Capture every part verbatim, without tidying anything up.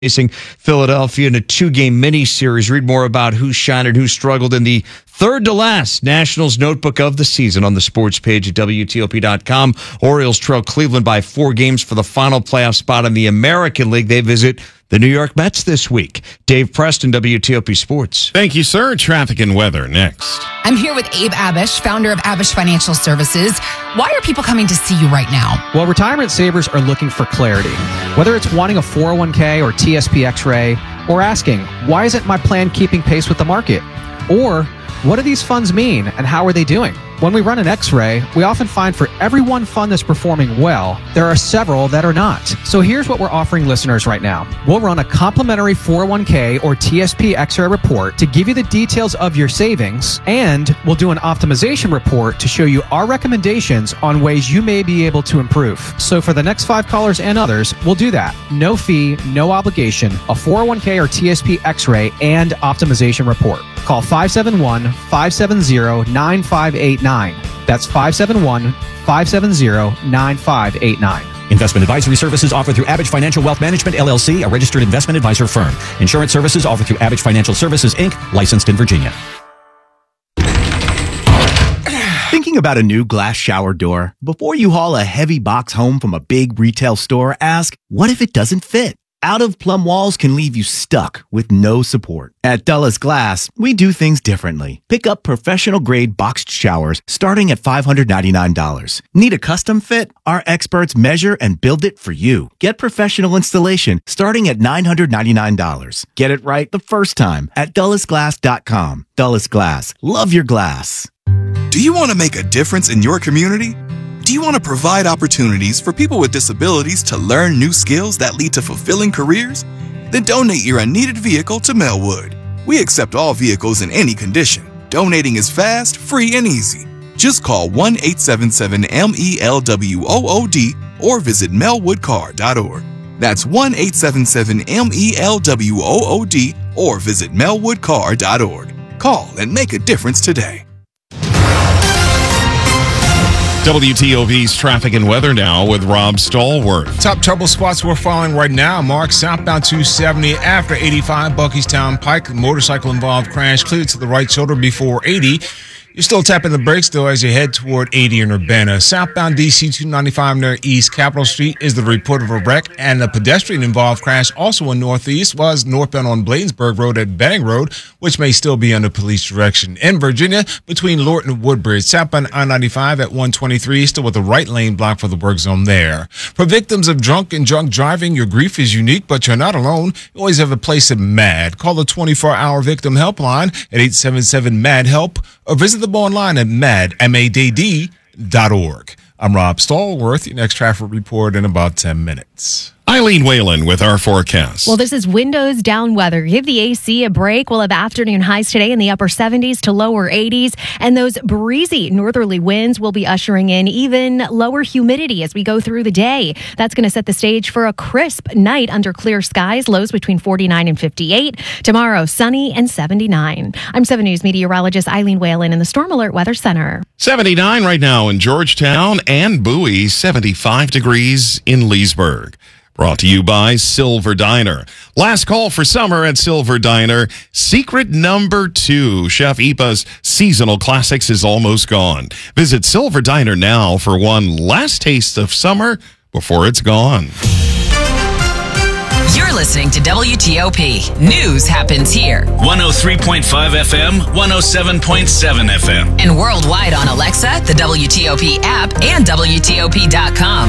facing Philadelphia in a two-game mini-series. Read more about who shined and who struggled in the third-to-last Nationals notebook of the season on the sports page at W T O P dot com. Orioles trail Cleveland by four games for the final playoff spot in the American League. They visit the New York Mets this week. Dave Preston, W T O P Sports. Thank you, sir. Traffic and weather next. I'm here with Abe Abish, founder of Abish Financial Services. Why are people coming to see you right now? Well, retirement savers are looking for clarity. Whether it's wanting a four oh one k or T S P X-ray, or asking, why isn't my plan keeping pace with the market? Or, what do these funds mean and how are they doing? When we run an X-ray, we often find for every one fund that's performing well, there are several that are not. So here's what we're offering listeners right now. We'll run a complimentary four oh one k or T S P X-ray report to give you the details of your savings, and we'll do an optimization report to show you our recommendations on ways you may be able to improve. So for the next five callers and others, we'll do that. No fee, no obligation, a four oh one k or T S P X-ray and optimization report. Call five seven one, five seven zero, nine five eight nine. That's five seven one, five seven zero, nine five eight nine. Investment advisory services offered through Abish Financial Wealth Management, L L C, a registered investment advisor firm. Insurance services offered through Abish Financial Services, Incorporated, licensed in Virginia. Thinking about a new glass shower door? Before you haul a heavy box home from a big retail store, ask, what if it doesn't fit? Out-of-plumb walls can leave you stuck with no support. At Dulles Glass, we do things differently. Pick up professional-grade boxed showers starting at five hundred ninety-nine dollars. Need a custom fit? Our experts measure and build it for you. Get professional installation starting at nine hundred ninety-nine dollars. Get it right the first time at Dulles Glass dot com. Dulles Glass. Love your glass. Do you want to make a difference in your community? Do you want to provide opportunities for people with disabilities to learn new skills that lead to fulfilling careers? Then donate your unneeded vehicle to Melwood. We accept all vehicles in any condition. Donating is fast, free, and easy. Just call one eight seven seven M E L W O O D or visit melwood car dot org. That's one eight seven seven M E L W O O D or visit melwood car dot org. Call and make a difference today. W T O P's traffic and weather now with Rob Stallworth. Top trouble spots we're following right now. Mark, southbound two seventy after eighty-five, Buckystown Pike. Motorcycle involved crash cleared to the right shoulder before eighty. You're still tapping the brakes, though, as you head toward eighty in Urbana. Southbound D C two ninety-five near East Capitol Street is the report of a wreck, and a pedestrian-involved crash also in Northeast was northbound on Bladensburg Road at Benning Road, which may still be under police direction. In Virginia, between Lorton and Woodbridge, southbound I ninety-five at one twenty-three, still with the right lane blocked for the work zone there. For victims of drunk and drunk driving, your grief is unique, but you're not alone. You always have a place at MAD. Call the twenty-four hour victim helpline at eight seven seven MAD HELP or visit them online at mad dot org. I'm Rob Stallworth. Your next traffic report in about ten minutes. Eileen Whalen with our forecast. Well, this is windows down weather. Give the A C a break. We'll have afternoon highs today in the upper seventies to lower eighties. And those breezy northerly winds will be ushering in even lower humidity as we go through the day. That's going to set the stage for a crisp night under clear skies. Lows between forty-nine and fifty-eight. Tomorrow, sunny and seventy-nine. I'm seven News meteorologist Eileen Whalen in the Storm Alert Weather Center. seventy-nine right now in Georgetown and Bowie. seventy-five degrees in Leesburg. Brought to you by Silver Diner. Last call for summer at Silver Diner. Secret number two. Chef Ipa's seasonal classics is almost gone. Visit Silver Diner now for one last taste of summer before it's gone. You're listening to W T O P. News happens here. one oh three point five F M, one oh seven point seven F M. And worldwide on Alexa, the W T O P app, and W T O P dot com.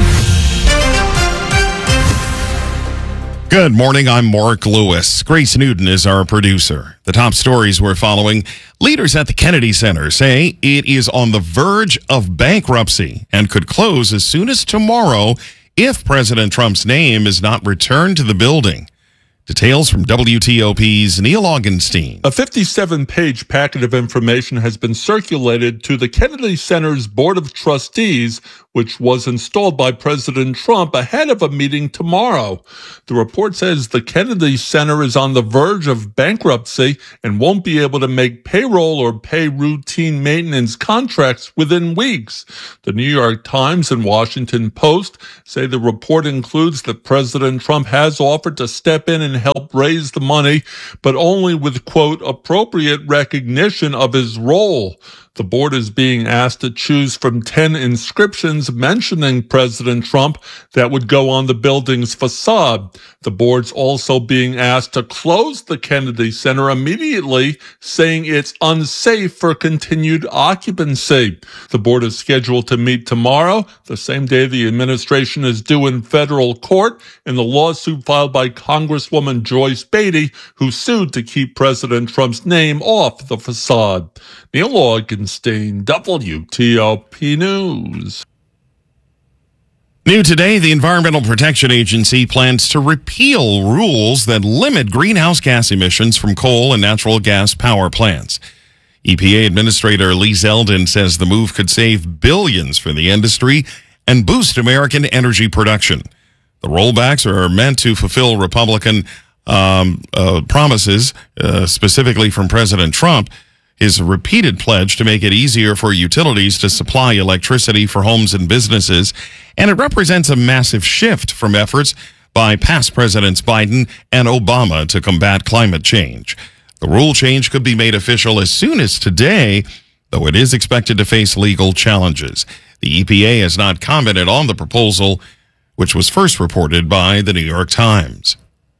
Good morning, I'm Mark Lewis. Grace Newton is our producer. The top stories we're following. Leaders at the Kennedy Center say it is on the verge of bankruptcy and could close as soon as tomorrow if President Trump's name is not returned to the building. Details from W T O P's Neil Augenstein. A fifty-seven page packet of information has been circulated to the Kennedy Center's Board of Trustees, which was installed by President Trump ahead of a meeting tomorrow. The report says the Kennedy Center is on the verge of bankruptcy and won't be able to make payroll or pay routine maintenance contracts within weeks. The New York Times and Washington Post say the report includes that President Trump has offered to step in and help raise the money, but only with, quote, appropriate recognition of his role. The board is being asked to choose from ten inscriptions mentioning President Trump that would go on the building's facade. The board's also being asked to close the Kennedy Center immediately, saying it's unsafe for continued occupancy. The board is scheduled to meet tomorrow, the same day the administration is due in federal court in the lawsuit filed by Congresswoman Joyce Beatty, who sued to keep President Trump's name off the facade. Neil Augenstein, W T O P News. New today, the Environmental Protection Agency plans to repeal rules that limit greenhouse gas emissions from coal and natural gas power plants. E P A Administrator Lee Zeldin says the move could save billions for the industry and boost American energy production. The rollbacks are meant to fulfill Republican um, uh, promises, uh, specifically from President Trump, his repeated pledge to make it easier for utilities to supply electricity for homes and businesses, and it represents a massive shift from efforts by past Presidents Biden and Obama to combat climate change. The rule change could be made official as soon as today, though it is expected to face legal challenges. The E P A has not commented on the proposal, which was first reported by the New York Times.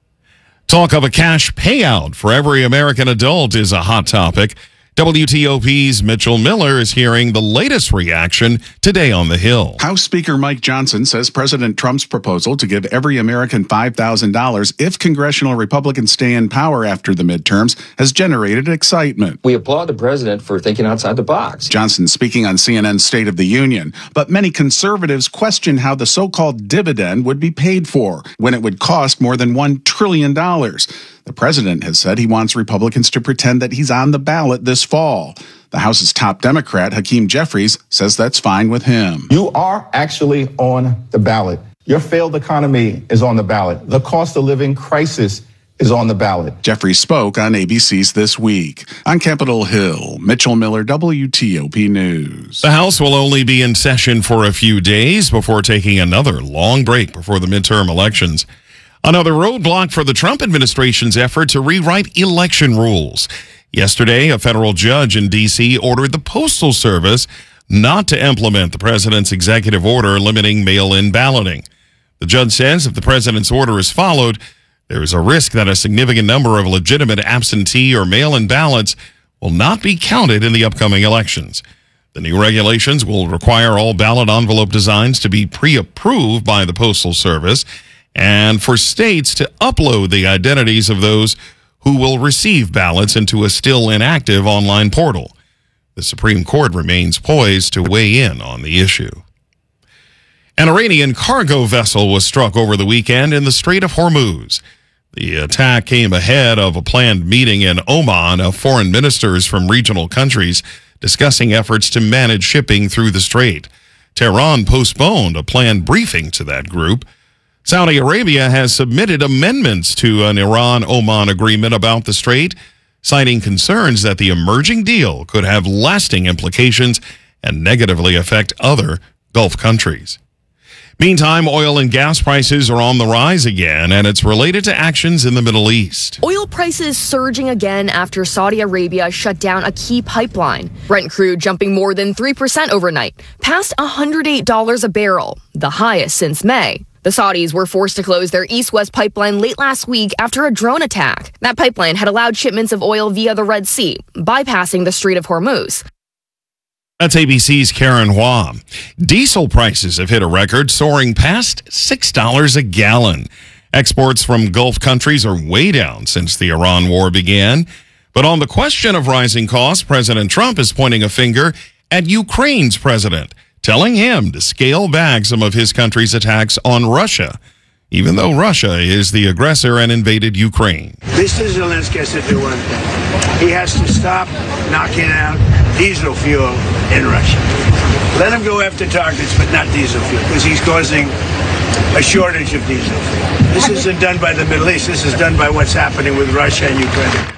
Talk of a cash payout for every American adult is a hot topic. W T O P's Mitchell Miller is hearing the latest reaction today on the Hill. House Speaker Mike Johnson says President Trump's proposal to give every American five thousand dollars if congressional Republicans stay in power after the midterms has generated excitement. We applaud the president for thinking outside the box. Johnson speaking on C N N's State of the Union, but many conservatives question how the so-called dividend would be paid for when it would cost more than one trillion dollars. The president has said he wants Republicans to pretend that he's on the ballot this fall. The House's top Democrat, Hakeem Jeffries, says that's fine with him. You are actually on the ballot. Your failed economy is on the ballot. The cost of living crisis is on the ballot. Jeffries spoke on A B C's This Week. On Capitol Hill, Mitchell Miller, W T O P News. The House will only be in session for a few days before taking another long break before the midterm elections. Another roadblock for the Trump administration's effort to rewrite election rules. Yesterday, a federal judge in D C ordered the Postal Service not to implement the president's executive order limiting mail-in balloting. The judge says if the president's order is followed, there is a risk that a significant number of legitimate absentee or mail-in ballots will not be counted in the upcoming elections. The new regulations will require all ballot envelope designs to be pre-approved by the Postal Service, and for states to upload the identities of those who will receive ballots into a still inactive online portal. The Supreme Court remains poised to weigh in on the issue. An Iranian cargo vessel was struck over the weekend in the Strait of Hormuz. The attack came ahead of a planned meeting in Oman of foreign ministers from regional countries discussing efforts to manage shipping through the strait. Tehran postponed a planned briefing to that group. Saudi Arabia has submitted amendments to an Iran-Oman agreement about the strait, citing concerns that the emerging deal could have lasting implications and negatively affect other Gulf countries. Meantime, oil and gas prices are on the rise again, and it's related to actions in the Middle East. Oil prices surging again after Saudi Arabia shut down a key pipeline. Brent crude jumping more than three percent overnight, past one hundred eight dollars a barrel, the highest since May. The Saudis were forced to close their east-west pipeline late last week after a drone attack. That pipeline had allowed shipments of oil via the Red Sea, bypassing the Strait of Hormuz. That's A B C's Karen Hua. Diesel prices have hit a record, soaring past six dollars a gallon. Exports from Gulf countries are way down since the Iran war began. But on the question of rising costs, President Trump is pointing a finger at Ukraine's president, telling him to scale back some of his country's attacks on Russia, even though Russia is the aggressor and invaded Ukraine. Mister Zelensky has to do one thing. He has to stop knocking out diesel fuel in Russia. Let him go after targets, but not diesel fuel, because he's causing a shortage of diesel fuel. This isn't done by the Middle East. This is done by what's happening with Russia and Ukraine.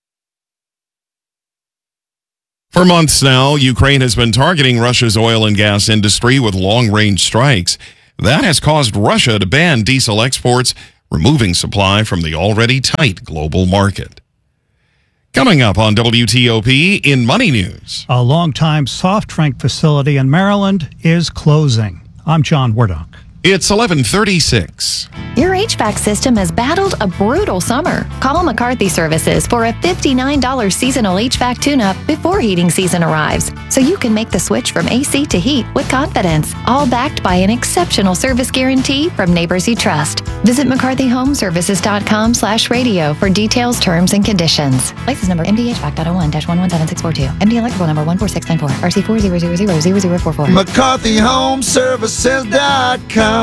For months now, Ukraine has been targeting Russia's oil and gas industry with long-range strikes. That has caused Russia to ban diesel exports, removing supply from the already tight global market. Coming up on W T O P in Money News. A longtime soft drink facility in Maryland is closing. I'm John Wardock. It's eleven thirty-six. Your H V A C system has battled a brutal summer. Call McCarthy Services for a fifty-nine dollars seasonal H V A C tune-up before heating season arrives, so you can make the switch from A C to heat with confidence, all backed by an exceptional service guarantee from neighbors you trust. Visit mccarthy home services dot com slash radio for details, terms, and conditions. License number M D H V A C dot oh one dash one one seven six four two. M D electrical number one four six nine four. R C four zero zero zero zero zero four four. mccarthy home services dot com.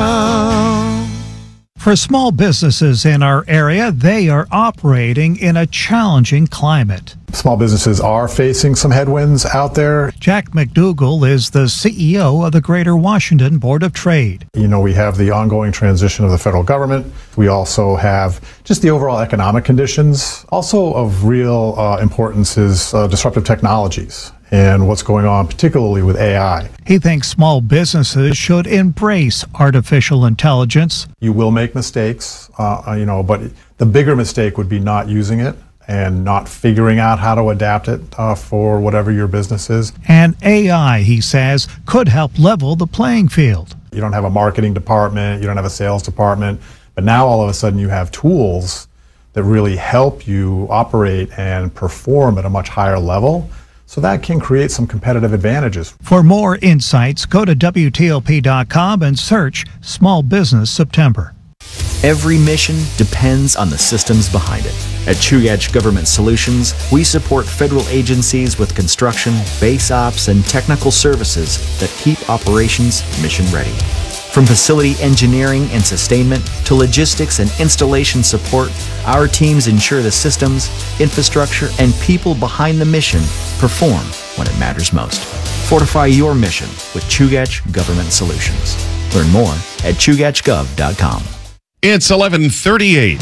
For small businesses in our area, they are operating in a challenging climate. Small businesses are facing some headwinds out there. Jack McDougall is the C E O of the Greater Washington Board of Trade. You know, we have the ongoing transition of the federal government. We also have just the overall economic conditions. Also of real uh, importance is uh, disruptive technologies and what's going on, particularly with A I. He thinks small businesses should embrace artificial intelligence. You will make mistakes, uh, you know, but the bigger mistake would be not using it and not figuring out how to adapt it uh, for whatever your business is. And A I, he says, could help level the playing field. You don't have a marketing department, you don't have a sales department, but now all of a sudden you have tools that really help you operate and perform at a much higher level. So that can create some competitive advantages. For more insights, go to W T O P dot com and search Small Business September. Every mission depends on the systems behind it. At Chugach Government Solutions, we support federal agencies with construction, base ops, and technical services that keep operations mission ready. From facility engineering and sustainment to logistics and installation support, our teams ensure the systems, infrastructure, and people behind the mission perform when it matters most. Fortify your mission with Chugach Government Solutions. Learn more at chugach gov dot com. It's eleven thirty-eight.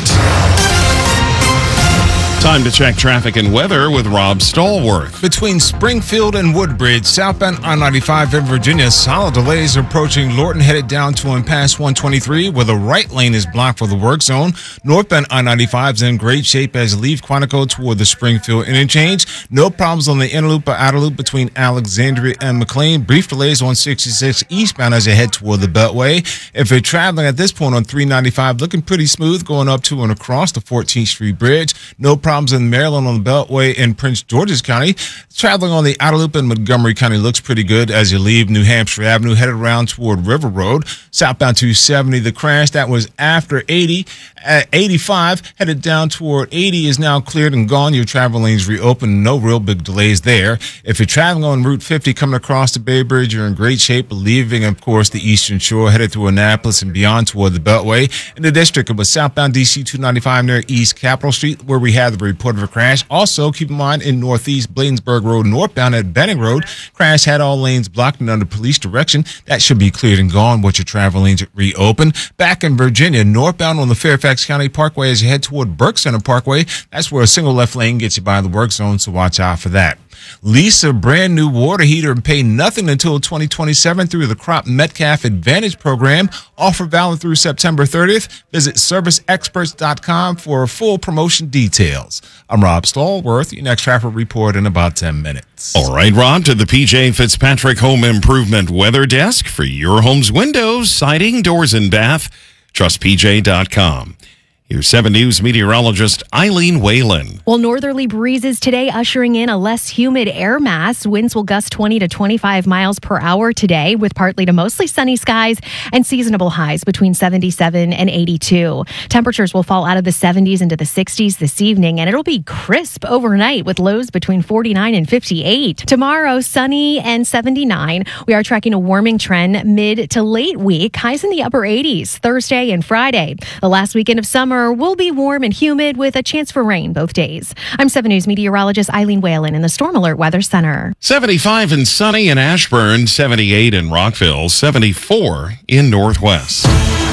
Time to check traffic and weather with Rob Stallworth. Between Springfield and Woodbridge, southbound I ninety-five in Virginia, solid delays approaching Lorton headed down to and past one twenty-three, where the right lane is blocked for the work zone. Northbound I ninety-five is in great shape as leave Quantico toward the Springfield interchange. No problems on the inner loop or outer loop between Alexandria and McLean. Brief delays on sixty-six eastbound as you head toward the Beltway. If you're traveling at this point on three ninety-five, looking pretty smooth going up to and across the fourteenth Street Bridge. No problems in Maryland on the Beltway in Prince George's County. Traveling on the outer loop in Montgomery County looks pretty good as you leave New Hampshire Avenue, headed around toward River Road. Southbound two seventy, the crash that was after eighty at eighty-five, headed down toward eighty is now cleared and gone. Your travel lanes reopened. No real big delays there. If you're traveling on Route fifty coming across the Bay Bridge, you're in great shape, leaving, of course, the Eastern Shore, headed through Annapolis and beyond toward the Beltway. In the district, it was southbound D C two ninety-five near East Capitol Street, where we had the report of a crash. Also, keep in mind in Northeast Bladensburg Road northbound at Benning Road, crash had all lanes blocked and under police direction. That should be cleared and gone once your travel lanes reopen. Back in Virginia, northbound on the Fairfax County Parkway as you head toward Burke Center Parkway, that's where a single left lane gets you by the work zone, so watch out for that. Lease a brand new water heater and pay nothing until twenty twenty-seven through the Crop Metcalf Advantage program. Offer valid through September thirtieth. Visit service experts dot com for full promotion details. I'm Rob Stallworth. Your next traffic report in about ten minutes. All right, Rob, to the P J Fitzpatrick Home Improvement Weather Desk for your home's windows, siding, doors, and bath. Trust P J dot com. Here's seven News meteorologist Eileen Whalen. Well, northerly breezes today ushering in a less humid air mass. Winds will gust twenty to twenty-five miles per hour today with partly to mostly sunny skies and seasonable highs between seventy-seven and eighty-two. Temperatures will fall out of the seventies into the sixties this evening, and it'll be crisp overnight with lows between forty-nine and fifty-eight. Tomorrow, sunny and seventy-nine. We are tracking a warming trend mid to late week. Highs in the upper eighties Thursday and Friday. The last weekend of summer summer will be warm and humid with a chance for rain both days. I'm seven News meteorologist Eileen Whalen in the Storm Alert Weather Center. seventy-five and sunny in Ashburn, seventy-eight in Rockville, seventy-four in Northwest.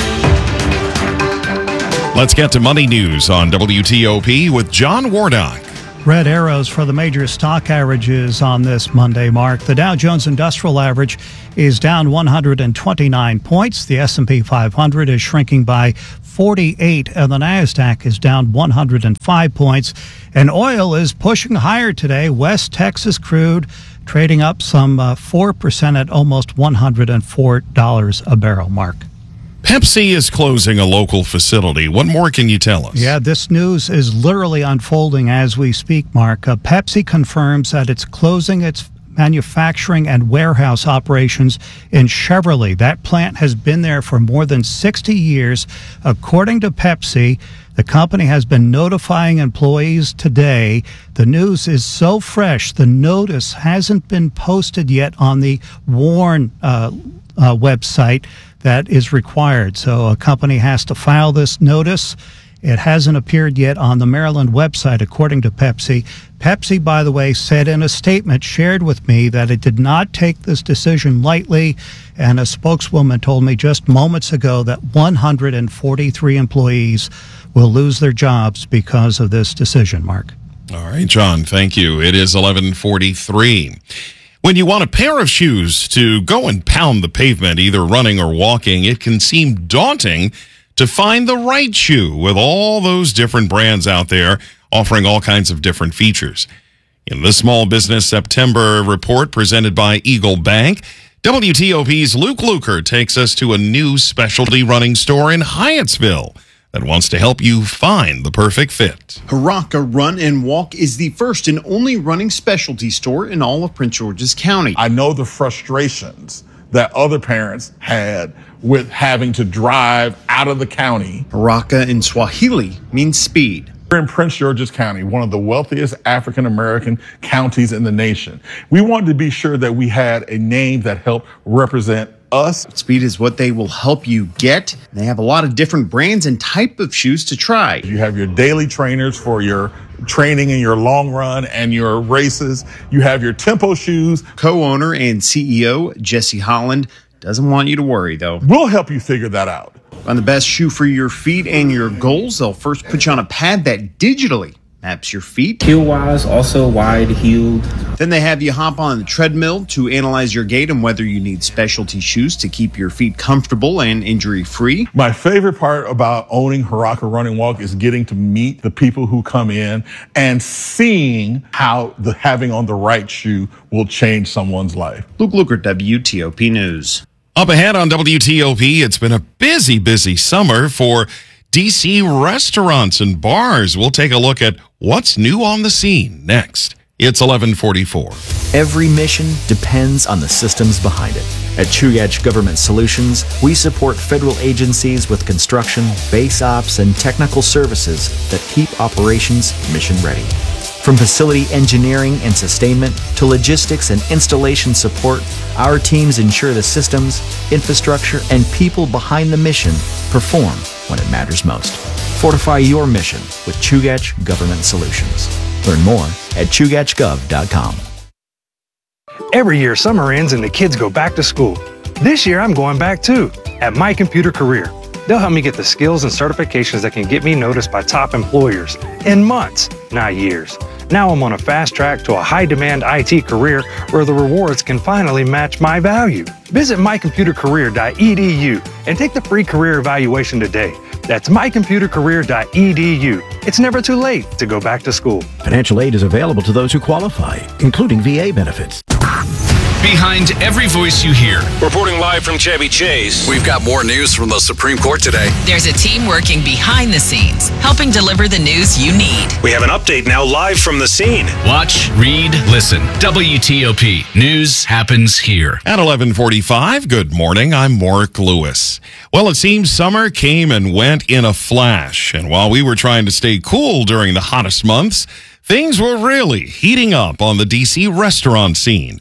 Let's get to money news on W T O P with John Wardock. Red arrows for the major stock averages on this Monday, Mark. The Dow Jones Industrial Average is down one hundred twenty-nine points. The S and P five hundred is shrinking by forty-eight, and the NASDAQ is down one hundred five points. And oil is pushing higher today. West Texas crude trading up some uh, four percent at almost one hundred four dollars a barrel, Mark. Pepsi is closing a local facility. What more can you tell us? Yeah, this news is literally unfolding as we speak, Mark. Uh, Pepsi confirms that it's closing its manufacturing and warehouse operations in Chevrolet. That plant has been there for more than sixty years. According to Pepsi, the company has been notifying employees today. The news is so fresh, the notice hasn't been posted yet on the WARN uh, uh, website that is required. So a company has to file this notice. It hasn't appeared yet on the Maryland website, according to Pepsi. Pepsi, by the way, said in a statement shared with me that it did not take this decision lightly, and a spokeswoman told me just moments ago that one hundred forty-three employees will lose their jobs because of this decision, Mark. All right, John, thank you. It is eleven forty-three. When you want a pair of shoes to go and pound the pavement, either running or walking, it can seem daunting to find the right shoe with all those different brands out there offering all kinds of different features. In the Small Business September report presented by Eagle Bank, W T O P's Luke Luker takes us to a new specialty running store in Hyattsville that wants to help you find the perfect fit. Haraka Run and Walk is the first and only running specialty store in all of Prince George's County. I know the frustrations that other parents had with having to drive out of the county. Haraka in Swahili means speed. We're in Prince George's County, one of the wealthiest African-American counties in the nation. We wanted to be sure that we had a name that helped represent us. Speed is what they will help you get. They have a lot of different brands and type of shoes to try. You have your daily trainers for your training and your long run and your races. You have your tempo shoes. Co-owner and C E O Jesse Holland doesn't want you to worry, though. We'll help you figure that out. Find the best shoe for your feet and your goals. They'll first put you on a pad that digitally maps your feet. Heel-wise, also wide-heeled. Then they have you hop on the treadmill to analyze your gait and whether you need specialty shoes to keep your feet comfortable and injury-free. My favorite part about owning Haraka Run and Walk is getting to meet the people who come in and seeing how the having on the right shoe will change someone's life. Luke Luker, W T O P News. Up ahead on W T O P, it's been a busy, busy summer for D C restaurants and bars. We'll take a look at what's new on the scene next. It's eleven forty-four. Every mission depends on the systems behind it. At Chugach Government Solutions, we support federal agencies with construction, base ops, and technical services that keep operations mission ready. From facility engineering and sustainment to logistics and installation support, our teams ensure the systems, infrastructure, and people behind the mission perform when it matters most. Fortify your mission with Chugach Government Solutions. Learn more at chugach gov dot com. Every year, summer ends and the kids go back to school. This year, I'm going back too, at My Computer Career. They'll help me get the skills and certifications that can get me noticed by top employers in months, not years. Now I'm on a fast track to a high-demand I T career where the rewards can finally match my value. Visit my computer career dot e d u and take the free career evaluation today. That's my computer career dot e d u. It's never too late to go back to school. Financial aid is available to those who qualify, including V A benefits. Behind every voice you hear. Reporting live from Chevy Chase. We've got more news from the Supreme Court today. There's a team working behind the scenes, helping deliver the news you need. We have an update now live from the scene. Watch, read, listen. W T O P. News happens here. At eleven forty-five, good morning. I'm Mark Lewis. Well, it seems summer came and went in a flash. And while we were trying to stay cool during the hottest months, things were really heating up on the D C restaurant scene.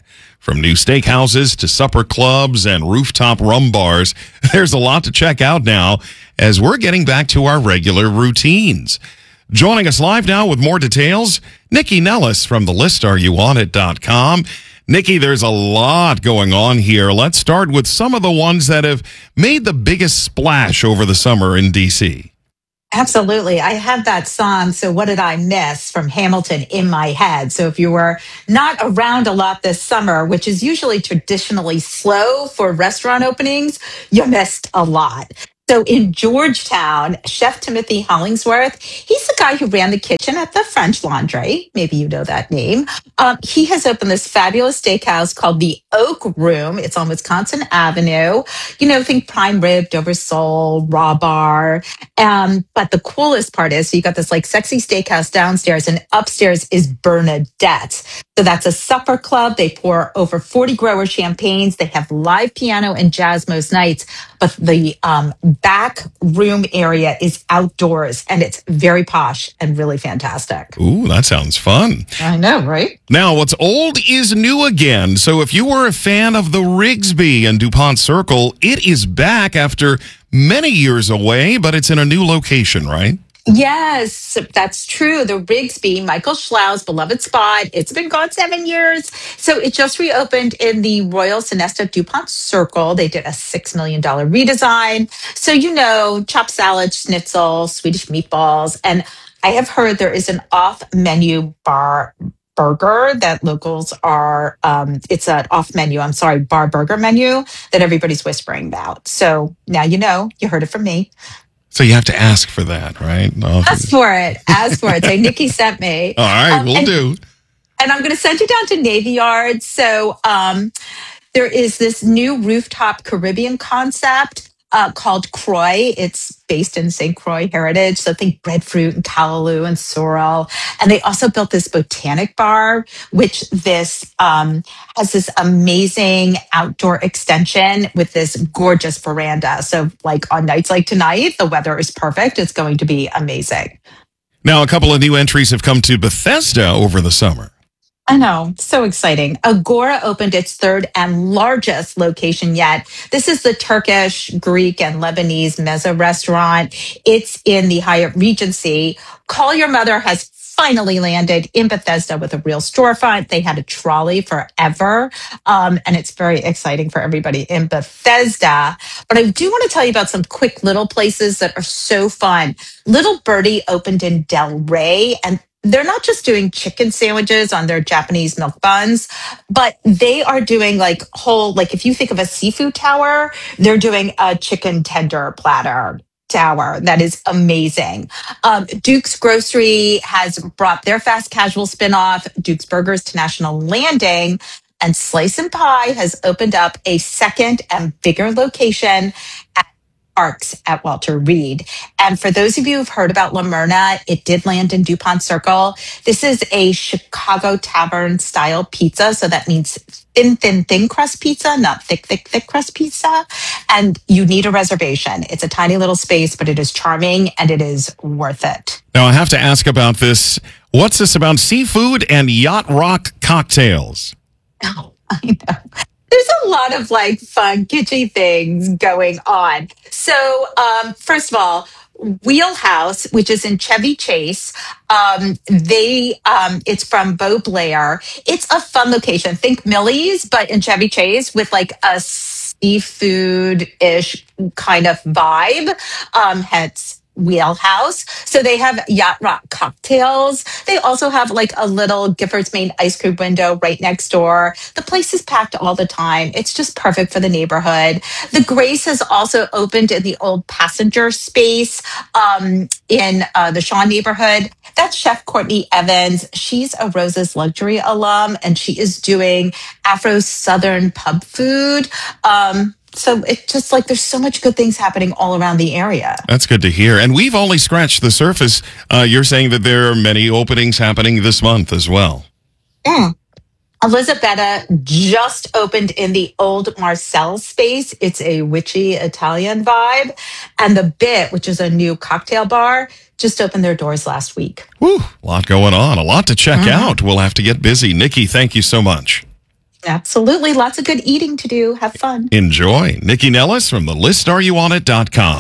From new steakhouses to supper clubs and rooftop rum bars, there's a lot to check out now as we're getting back to our regular routines. Joining us live now with more details, Nikki Nellis from the list are you on it dot com. Nikki, there's a lot going on here. Let's start with some of the ones that have made the biggest splash over the summer in D C. Absolutely. I have that song, So What Did I Miss, from Hamilton in my head. So if you were not around a lot this summer, which is usually traditionally slow for restaurant openings, you missed a lot. So in Georgetown, Chef Timothy Hollingsworth, he's the guy who ran the kitchen at the French Laundry. Maybe you know that name. Um, he has opened this fabulous steakhouse called the Oak Room. It's on Wisconsin Avenue. You know, think prime rib, Dover sole, raw bar. Um, but the coolest part is, so you got this like sexy steakhouse downstairs, and upstairs is Bernadette's. So that's a supper club. They pour over forty grower champagnes. They have live piano and jazz most nights. But the um, back room area is outdoors, and it's very posh and really fantastic. Ooh, that sounds fun. I know, right? Now, what's old is new again. So if you were a fan of the Rigsby and DuPont Circle, it is back after many years away, but it's in a new location, right? Yes, that's true. The Rigsby, Michael Schlau's beloved spot. It's been gone seven years. So it just reopened in the Royal Sonesta DuPont Circle. They did a six million dollars redesign. So, you know, chopped salad, schnitzel, Swedish meatballs. And I have heard there is an off-menu bar burger that locals are, um, it's an off-menu, I'm sorry, bar burger menu that everybody's whispering about. So now you know, you heard it from me. So you have to ask for that, right? No. Ask for it. Ask for it. Say, Nikki sent me. All right, Um, we'll and- do. And I'm going to send you down to Navy Yard. So um, there is this new rooftop Caribbean concept uh, called Croix. It's based in Saint Croix heritage. So think breadfruit and callaloo and sorrel. And they also built this botanic bar, which this um, has this amazing outdoor extension with this gorgeous veranda. So like on nights like tonight, the weather is perfect. It's going to be amazing. Now, a couple of new entries have come to Bethesda over the summer. I know, so exciting. Agora opened its third and largest location yet. This is the Turkish, Greek, and Lebanese mezza restaurant. It's in the Hyatt Regency. Call Your Mother has finally landed in Bethesda with a real storefront. They had a trolley forever, um, and it's very exciting for everybody in Bethesda. But I do want to tell you about some quick little places that are so fun. Little Birdie opened in Del Rey, and they're not just doing chicken sandwiches on their Japanese milk buns, but they are doing like whole, like if you think of a seafood tower, they're doing a chicken tender platter tower. That is amazing. Um, Duke's Grocery has brought their fast casual spinoff, Duke's Burgers, to National Landing. And Slice and Pie has opened up a second and bigger location at Parks at Walter Reed. And for those of you who've heard about La Myrna, it did land in DuPont Circle. This is a Chicago tavern style pizza. So that means thin, thin, thin crust pizza, not thick, thick, thick crust pizza. And you need a reservation. It's a tiny little space, but it is charming and it is worth it. Now, I have to ask about this. What's this about seafood and yacht rock cocktails? Oh, I know. There's a lot of like fun, kitschy things going on. So, um, first of all, Wheelhouse, which is in Chevy Chase, um, they um, it's from Beau Blair. It's a fun location. Think Millie's, but in Chevy Chase with like a seafood-ish kind of vibe. Um, hence Wheelhouse. So they have yacht rock cocktails. They also have like a little Giffords Maine ice cream window right next door. The place is packed all the time. It's just perfect for the neighborhood. The Grace has also opened in the old passenger space um, in uh, the Shaw neighborhood. That's Chef Courtney Evans. She's a Rose's Luxury alum, and she is doing Afro-Southern pub food. Um, So it's just like there's so much good things happening all around the area. That's good to hear. And we've only scratched the surface. Uh, you're saying that there are many openings happening this month as well. Mm. Elizabetta just opened in the old Marcel space. It's a witchy Italian vibe. And The Bit, which is a new cocktail bar, just opened their doors last week. Whew, a lot going on, a lot to check Mm-hmm. out. We'll have to get busy. Nikki, thank you so much. Absolutely. Lots of good eating to do. Have fun. Enjoy. Nikki Nellis from the list are you on it dot com.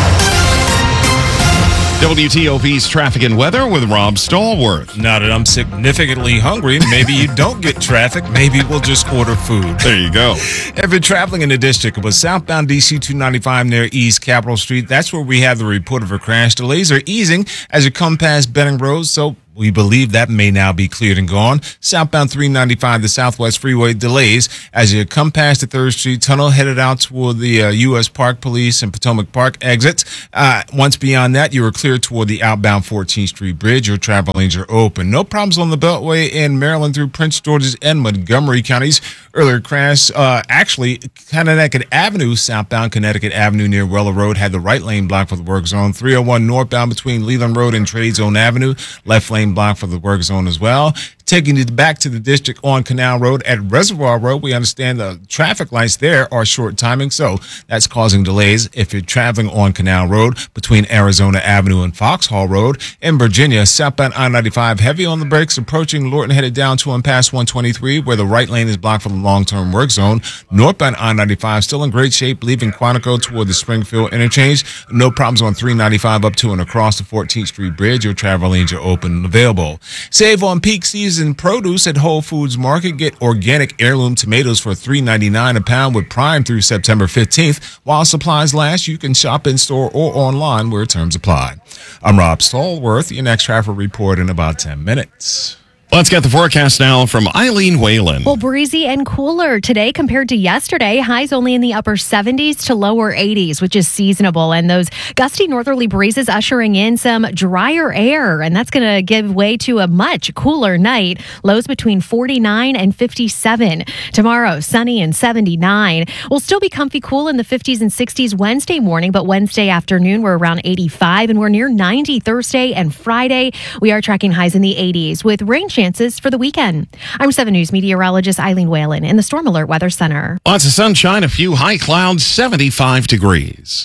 W T O P's traffic and weather with Rob Stallworth. Now that I'm significantly hungry, maybe you don't get traffic. Maybe we'll just order food. There you go. If you're traveling in the district, it was southbound D C two ninety-five near East Capitol Street. That's where we have the report of a crash. Delays are easing as you come past Benning Road, so we believe that may now be cleared and gone. Southbound three ninety-five, the Southwest Freeway delays as you come past the third Street Tunnel, headed out toward the uh, U S Park Police and Potomac Park exits. Uh, once beyond that, you are cleared toward the outbound fourteenth Street Bridge. Your travel lanes are open. No problems on the Beltway in Maryland through Prince George's and Montgomery counties. Earlier crash, uh, actually, Connecticut Avenue, southbound Connecticut Avenue near Weller Road, had the right lane blocked for the work zone. three oh one northbound between Leland Road and Trade Zone Avenue, left lane block for the work zone as well. Taking it back to the district on Canal Road at Reservoir Road, we understand the traffic lights there are short timing, so that's causing delays if you're traveling on Canal Road between Arizona Avenue and Foxhall Road. In Virginia, southbound I ninety-five heavy on the brakes approaching Lorton, headed down to and past one twenty-three, where the right lane is blocked for the long-term work zone. Northbound I ninety-five still in great shape, leaving Quantico toward the Springfield interchange. No problems on three ninety-five up to and across the fourteenth Street Bridge. Your travel lanes are open and available. Save on peak season produce at Whole Foods Market. Get organic heirloom tomatoes for three ninety-nine a pound with Prime through September fifteenth. While supplies last, you can shop in store or online where terms apply. I'm Rob Stallworth. Your next traffic report in about ten minutes. Let's get the forecast now from Eileen Whalen. Well, breezy and cooler today compared to yesterday. Highs only in the upper seventies to lower eighties, which is seasonable. And those gusty northerly breezes ushering in some drier air. And that's going to give way to a much cooler night. Lows between forty-nine and fifty-seven. Tomorrow, sunny and seventy-nine. We'll still be comfy cool in the fifties and sixties Wednesday morning, but Wednesday afternoon, we're around eighty-five. And we're near ninety Thursday and Friday. We are tracking highs in the eighties with rain chances for the weekend. I'm seven News meteorologist Eileen Whalen in the Storm Alert Weather Center. Lots of sunshine, a few high clouds, seventy-five degrees.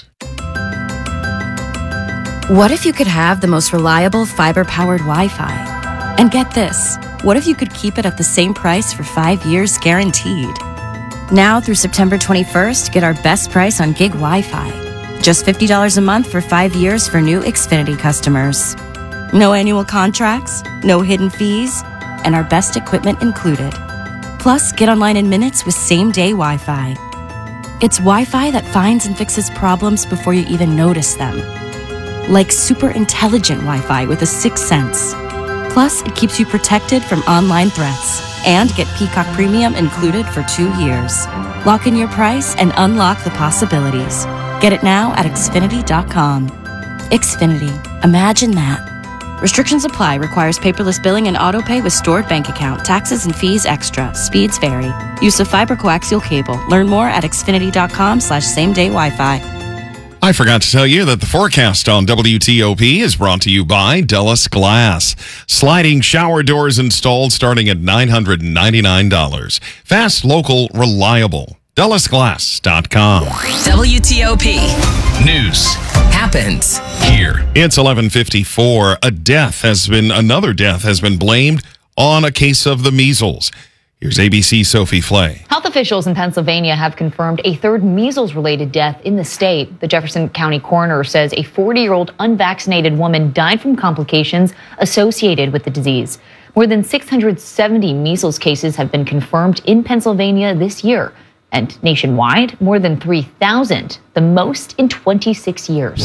What if you could have the most reliable fiber-powered Wi-Fi? And get this, what if you could keep it at the same price for five years guaranteed? Now through September twenty-first, get our best price on gig Wi-Fi. Just fifty dollars a month for five years for new Xfinity customers. No annual contracts, no hidden fees, and our best equipment included. Plus, get online in minutes with same-day Wi-Fi. It's Wi-Fi that finds and fixes problems before you even notice them. Like super intelligent Wi-Fi with a sixth sense. Plus, it keeps you protected from online threats. And get Peacock Premium included for two years. Lock in your price and unlock the possibilities. Get it now at Xfinity dot com. Xfinity. Imagine that. Restrictions apply. Requires paperless billing and auto pay with stored bank account. Taxes and fees extra. Speeds vary. Use of fiber coaxial cable. Learn more at Xfinity dot com slash same day Wi-Fi. I forgot to tell you that the forecast on W T O P is brought to you by Dulles Glass. Sliding shower doors installed starting at nine hundred ninety-nine dollars. Fast, local, reliable. Dulles Glass dot com. W T O P News happens here. It's eleven fifty-four. A death has been, another death has been blamed on a case of the measles. Here's A B C's Sophie Flay. Health officials in Pennsylvania have confirmed a third measles-related death in the state. The Jefferson County coroner says a forty-year-old unvaccinated woman died from complications associated with the disease. More than six hundred seventy measles cases have been confirmed in Pennsylvania this year. And nationwide, more than three thousand, the most in twenty-six years.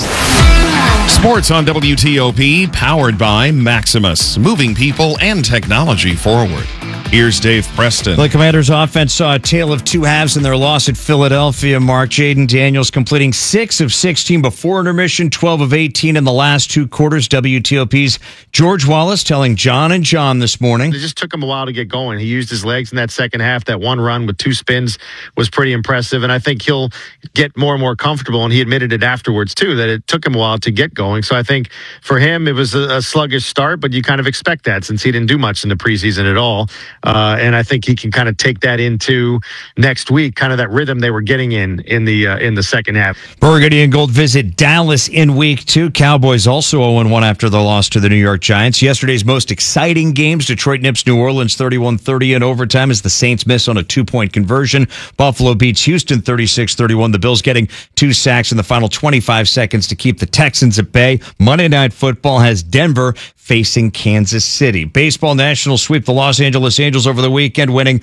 Sports on W T O P, powered by Maximus, moving people and technology forward. Here's Dave Preston. The Commanders' offense saw a tale of two halves in their loss at Philadelphia. Mark Jaden Daniels completing six of sixteen before intermission, twelve of eighteen in the last two quarters. W T O P's George Wallace telling John and John this morning. It just took him a while to get going. He used his legs in that second half. That one run with two spins was pretty impressive, and I think he'll get more and more comfortable, and he admitted it afterwards too, that it took him a while to get going. So I think for him, it was a, a sluggish start, but you kind of expect that since he didn't do much in the preseason at all. Uh, and I think he can kind of take that into next week, kind of that rhythm they were getting in in the uh, in the second half. Burgundy and Gold visit Dallas in week two. Cowboys also oh and one after the loss to the New York Giants. Yesterday's most exciting games, Detroit nips New Orleans thirty-one thirty in overtime as the Saints miss on a two-point conversion. Buffalo beats Houston thirty-six thirty-one. The Bills getting two sacks in the final twenty-five seconds to keep the Texans at bay. Monday Night Football has Denver facing Kansas City. Baseball Nationals sweep the Los Angeles Angels over the weekend, winning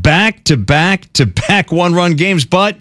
back-to-back-to-back one-run games, but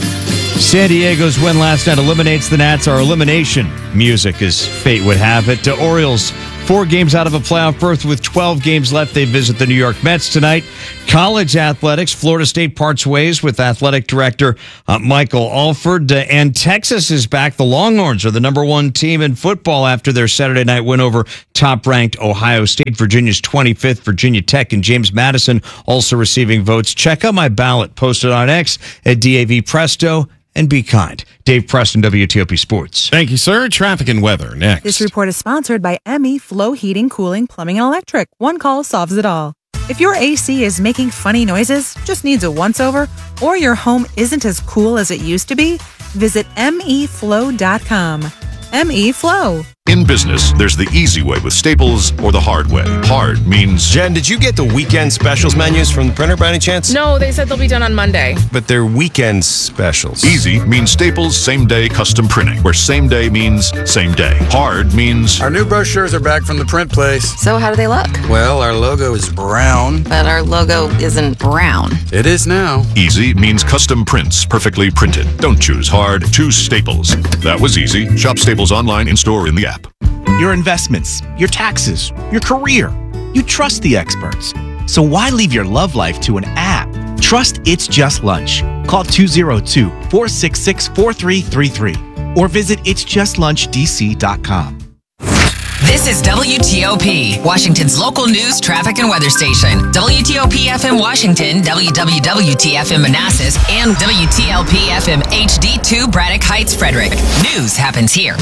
San Diego's win last night eliminates the Nats. Our elimination music, as fate would have it. The Orioles, four games out of a playoff berth with twelve games left. They visit the New York Mets tonight. College athletics, Florida State parts ways with athletic director uh, Michael Alford. Uh, and Texas is back. The Longhorns are the number one team in football after their Saturday night win over top-ranked Ohio State. Virginia's twenty-fifth, Virginia Tech, and James Madison also receiving votes. Check out my ballot posted on X at D A V Presto. And be kind. Dave Preston, W T O P Sports. Thank you, sir. Traffic and weather next. This report is sponsored by M E Flow Heating, Cooling, Plumbing, and Electric. One call solves it all. If your A C is making funny noises, just needs a once-over, or your home isn't as cool as it used to be, visit M E flow dot com. M E Flow. In business, there's the easy way with Staples or the hard way. Hard means... Jen, did you get the weekend specials menus from the printer by any chance? No, they said they'll be done on Monday. But they're weekend specials. Easy means Staples same-day custom printing, where same day means same day. Hard means... Our new brochures are back from the print place. So how do they look? Well, our logo is brown. But our logo isn't brown. It is now. Easy means custom prints, perfectly printed. Don't choose hard, choose Staples. That was easy. Shop Staples online, in-store, in the app. Your investments, your taxes, your career. You trust the experts. So why leave your love life to an app? Trust It's Just Lunch. Call two oh two, four six six, four three three three or visit its just lunch d c dot com. This is W T O P, Washington's local news, traffic, and weather station. W T O P F M Washington, W W W T F M Manassas, and W T L P F M H D two Braddock Heights, Frederick. News happens here.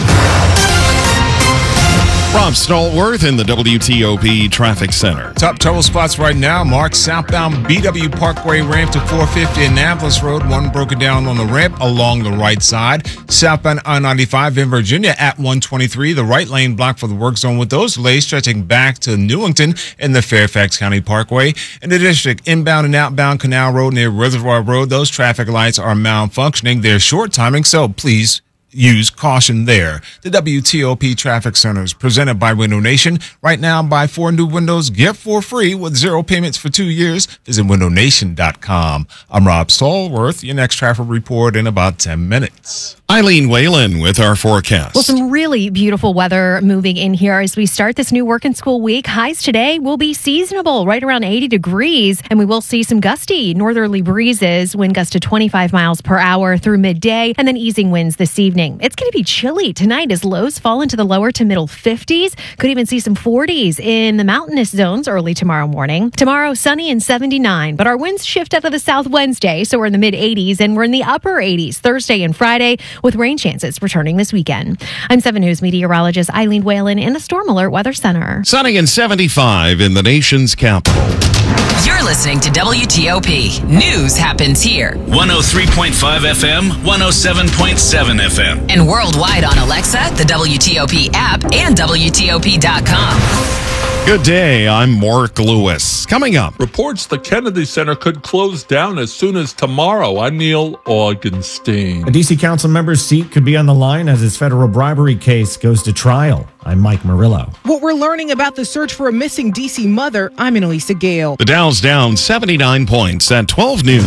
Rob Stallworth in the W T O P Traffic Center. Top total spots right now. Mark southbound B W Parkway ramp to four fifty Annapolis Road. One broken down on the ramp along the right side. Southbound I ninety-five in Virginia at one twenty-three. The right lane blocked for the work zone with those delays stretching back to Newington in the Fairfax County Parkway. In the district, inbound and outbound Canal Road near Reservoir Road, those traffic lights are malfunctioning. They're short timing, so please use caution there. The W T O P Traffic Center is presented by Window Nation. Right now, buy four new windows, get four free with zero payments for two years. Visit window nation dot com. I'm Rob Stallworth. Your next traffic report in about ten minutes. Eileen Whalen with our forecast. Well, some really beautiful weather moving in here as we start this new work and school week. Highs today will be seasonable, right around eighty degrees, and we will see some gusty northerly breezes, wind gusts to twenty-five miles per hour through midday, and then easing winds this evening. It's going to be chilly tonight as lows fall into the lower to middle fifties. Could even see some forties in the mountainous zones early tomorrow morning. Tomorrow, sunny and seventy-nine, but our winds shift out of the south Wednesday, so we're in the mid eighties, and we're in the upper eighties Thursday and Friday, with rain chances returning this weekend. I'm seven News meteorologist Eileen Whalen in the Storm Alert Weather Center. Sunny and seventy-five in the nation's capital. You're listening to W T O P. News happens here. one oh three point five F M, one oh seven point seven F M. And worldwide on Alexa, the W T O P app, and W T O P dot com. Good day, I'm Mark Lewis. Coming up. Reports the Kennedy Center could close down as soon as tomorrow. I'm Neil Augenstein. A D C council member's seat could be on the line as his federal bribery case goes to trial. I'm Mike Murillo. What we're learning about the search for a missing D C mother, I'm Annalisa Gale. The Dow's down seventy-nine points at twelve noon.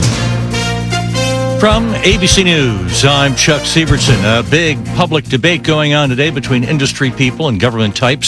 From A B C News, I'm Chuck Sievertson. A big public debate going on today between industry people and government types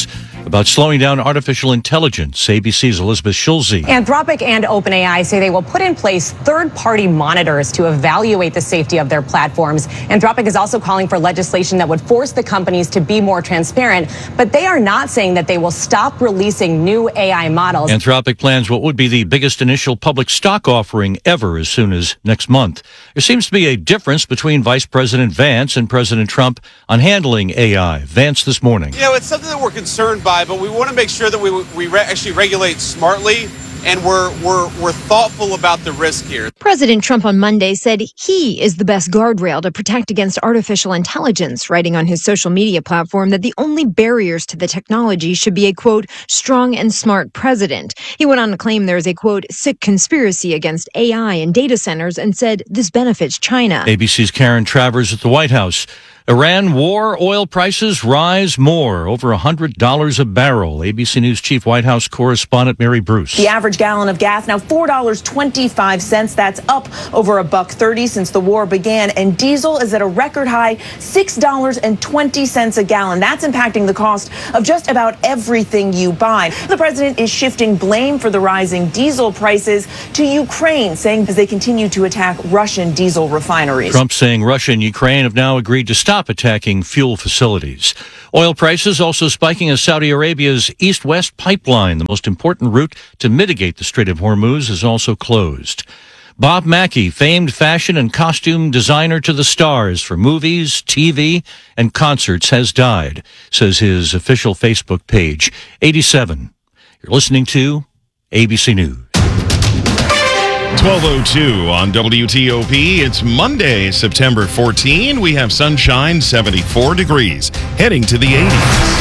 about slowing down artificial intelligence. A B C's Elizabeth Schulze. Anthropic and OpenAI say they will put in place third-party monitors to evaluate the safety of their platforms. Anthropic is also calling for legislation that would force the companies to be more transparent, but they are not saying that they will stop releasing new A I models. Anthropic plans what would be the biggest initial public stock offering ever as soon as next month. There seems to be a difference between Vice President Vance and President Trump on handling A I. Vance this morning. You know, it's something that we're concerned by, but we want to make sure that we we re- actually regulate smartly, and we're we're we're thoughtful about the risk here. President Trump on Monday said he is the best guardrail to protect against artificial intelligence, writing on his social media platform that the only barriers to the technology should be a, quote, strong and smart president. He went on to claim there is a, quote, sick conspiracy against A I and data centers and said this benefits China. A B C's Karen Travers at the White House. Iran war, oil prices rise more, over one hundred dollars a barrel. A B C News Chief White House correspondent Mary Bruce. The average gallon of gas now four dollars and twenty-five cents. That's up over a buck thirty since the war began. And diesel is at a record high six dollars and twenty cents a gallon. That's impacting the cost of just about everything you buy. The president is shifting blame for the rising diesel prices to Ukraine, saying as they continue to attack Russian diesel refineries. Trump saying Russia and Ukraine have now agreed to stop attacking fuel facilities. Oil prices also spiking as Saudi Arabia's east-west pipeline, the most important route to mitigate the Strait of Hormuz, is also closed. Bob Mackie, famed fashion and costume designer to the stars for movies, T V, and concerts, has died, says his official Facebook page. eighty-seven. You're listening to A B C News. twelve oh two on W T O P. It's Monday, September fourteenth. We have sunshine, seventy-four degrees, heading to the eighties.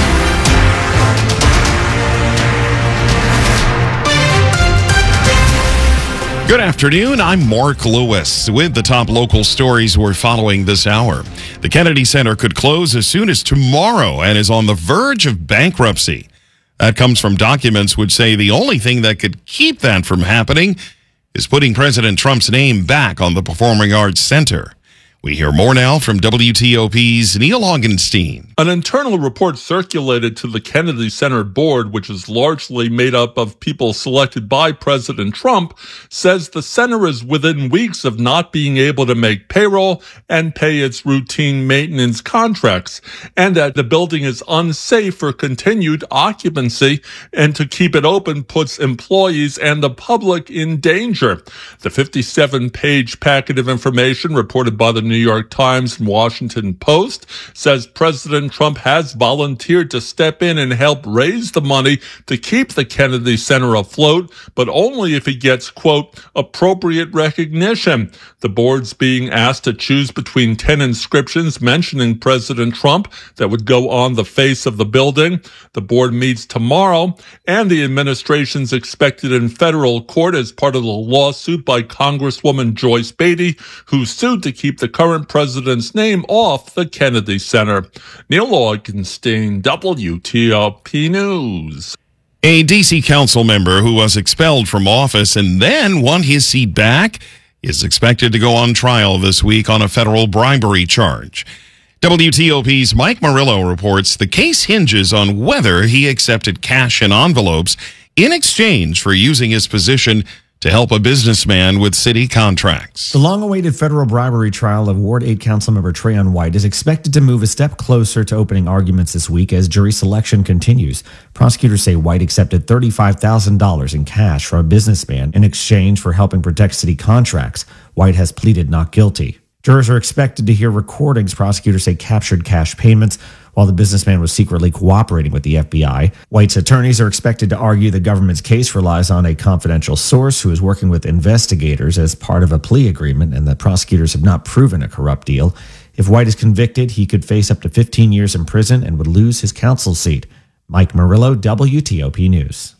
Good afternoon. I'm Mark Lewis with the top local stories we're following this hour. The Kennedy Center could close as soon as tomorrow and is on the verge of bankruptcy. That comes from documents which say the only thing that could keep that from happening is putting President Trump's name back on the Performing Arts Center. We hear more now from W T O P's Neil Augenstein. An internal report circulated to the Kennedy Center board, which is largely made up of people selected by President Trump, says the center is within weeks of not being able to make payroll and pay its routine maintenance contracts, and that the building is unsafe for continued occupancy, and to keep it open puts employees and the public in danger. The fifty-seven page packet of information reported by the New York Times and Washington Post says President Trump has volunteered to step in and help raise the money to keep the Kennedy Center afloat, but only if he gets, quote, appropriate recognition. The board's being asked to choose between ten inscriptions mentioning President Trump that would go on the face of the building. The board meets tomorrow, and the administration's expected in federal court as part of the lawsuit by Congresswoman Joyce Beatty, who sued to keep the current president's name off the Kennedy Center. Neil Augenstein, W T O P News. A D C council member who was expelled from office and then won his seat back is expected to go on trial this week on a federal bribery charge. W T O P's Mike Murillo reports the case hinges on whether he accepted cash in envelopes in exchange for using his position to help a businessman with city contracts. The long-awaited federal bribery trial of Ward eight Councilmember Trayon White is expected to move a step closer to opening arguments this week as jury selection continues. Prosecutors say White accepted thirty-five thousand dollars in cash from a businessman in exchange for helping protect city contracts. White has pleaded not guilty. Jurors are expected to hear recordings prosecutors say captured cash payments while the businessman was secretly cooperating with the F B I. White's attorneys are expected to argue the government's case relies on a confidential source who is working with investigators as part of a plea agreement and that prosecutors have not proven a corrupt deal. If White is convicted, he could face up to fifteen years in prison and would lose his council seat. Mike Murillo, W T O P News.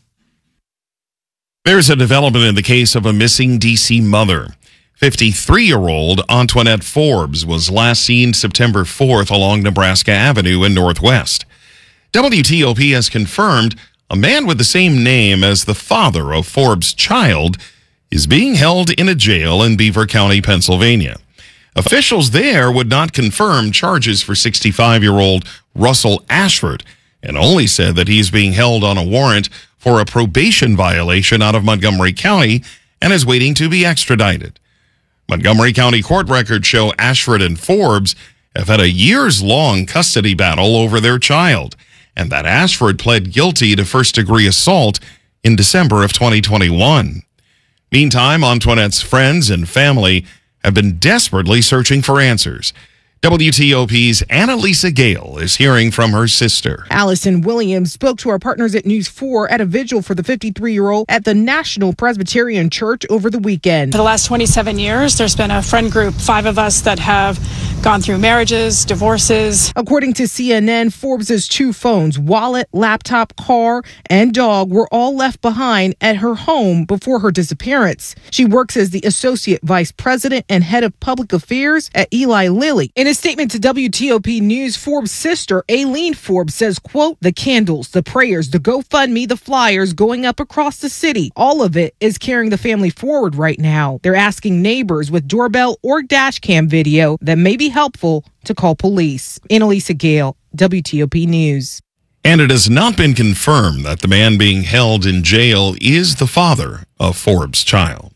There's a development in the case of a missing D C mother. fifty-three-year-old Antoinette Forbes was last seen September fourth along Nebraska Avenue in Northwest. W T O P has confirmed a man with the same name as the father of Forbes' child is being held in a jail in Beaver County, Pennsylvania. Officials there would not confirm charges for sixty-five-year-old Russell Ashford, and only said that he's being held on a warrant for a probation violation out of Montgomery County and is waiting to be extradited. Montgomery County court records show Ashford and Forbes have had a years-long custody battle over their child, and that Ashford pled guilty to first-degree assault in December of twenty twenty-one. Meantime, Antoinette's friends and family have been desperately searching for answers. W T O P's Annalisa Gale is hearing from her sister. Allison Williams spoke to our partners at News four at a vigil for the fifty-three-year-old at the National Presbyterian Church over the weekend. For the last twenty-seven years, there's been a friend group, five of us, that have gone through marriages, divorces. According to C N N, Forbes's two phones, wallet, laptop, car, and dog were all left behind at her home before her disappearance. She works as the Associate Vice President and Head of Public Affairs at Eli Lilly. In a statement to W T O P News, Forbes' sister, Aileen Forbes, says, quote, the candles, the prayers, the GoFundMe, the flyers going up across the city, all of it is carrying the family forward right now. They're asking neighbors with doorbell or dash cam video that may be helpful to call police. Annalisa Gale, W T O P News. And it has not been confirmed that the man being held in jail is the father of Forbes' child.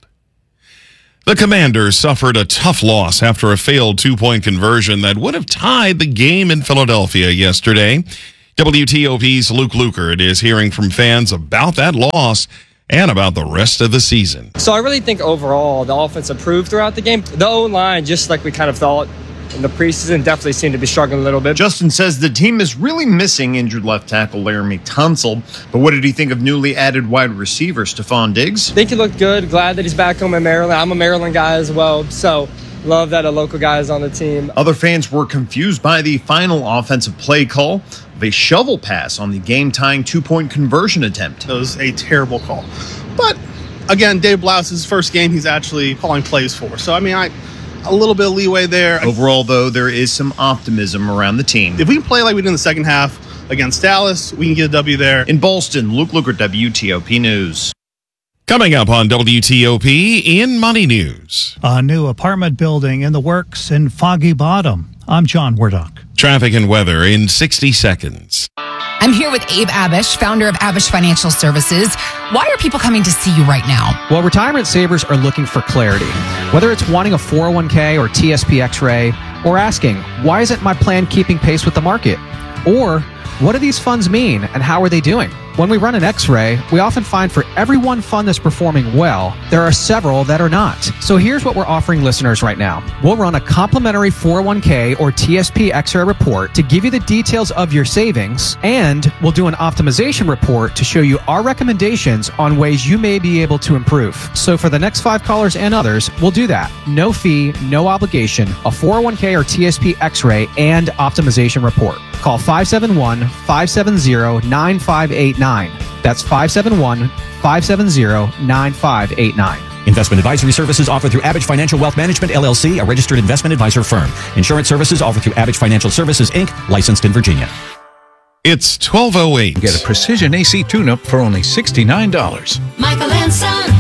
The Commanders suffered a tough loss after a failed two-point conversion that would have tied the game in Philadelphia yesterday. W T O P's Luke Lukert is hearing from fans about that loss and about the rest of the season. So I really think overall the offense improved throughout the game. The O-line, just like we kind of thought in the preseason, definitely seemed to be struggling a little bit. Justin says the team is really missing injured left tackle Laramie Tunsil. But what did he think of newly added wide receiver Stephon Diggs? I think he looked good. Glad that he's back home in Maryland. I'm a Maryland guy as well, so love that a local guy is on the team. Other fans were confused by the final offensive play call of a shovel pass on the game-tying two-point conversion attempt. It was a terrible call. But, again, Dave Blouse's first game he's actually calling plays for. So, I mean, I... a little bit of leeway there. Overall, though, there is some optimism around the team. If we can play like we did in the second half against Dallas, we can get a W there. In Ballston, Luke Lukert, W T O P News. Coming up on W T O P in Money News. A new apartment building in the works in Foggy Bottom. I'm John Wardock. Traffic and weather in sixty seconds. I'm here with Abe Abish, founder of Abish Financial Services. Why are people coming to see you right now? Well, retirement savers are looking for clarity. Whether it's wanting a four oh one k or T S P X-ray, or asking, why isn't my plan keeping pace with the market? Or, what do these funds mean and how are they doing? When we run an X-ray, we often find for every one fund that's performing well, there are several that are not. So here's what we're offering listeners right now. We'll run a complimentary four oh one k or T S P X-ray report to give you the details of your savings, and we'll do an optimization report to show you our recommendations on ways you may be able to improve. So for the next five callers and others, we'll do that. No fee, no obligation, a four oh one k or T S P X-ray and optimization report. Call five seven one, five seven zero, nine five eight nine. That's five seven one, five seven zero, nine five eight nine. Investment advisory services offered through Abish Financial Wealth Management, L L C, a registered investment advisor firm. Insurance services offered through Abish Financial Services, Incorporated, licensed in Virginia. It's twelve oh eight. Get a precision A C tune-up for only sixty-nine dollars. Michael and Son.